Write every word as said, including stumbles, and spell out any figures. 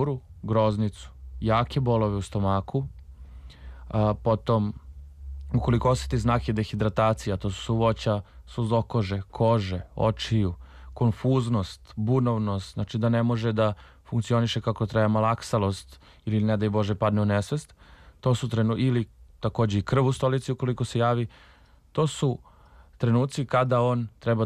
temperaturu, groznicu, jake bolove u stomaku, a, potom ukoliko osjeti znake dehidratacije, a to su suvoća suzokože, kože, očiju, konfuznost, bunovnost, znači da ne može da funkcioniše kako treba, malaksalost ili ne daj Bože padne u nesvest, to su trenu, ili takođe i krv u stolici ukoliko se javi, to su trenuci kada on treba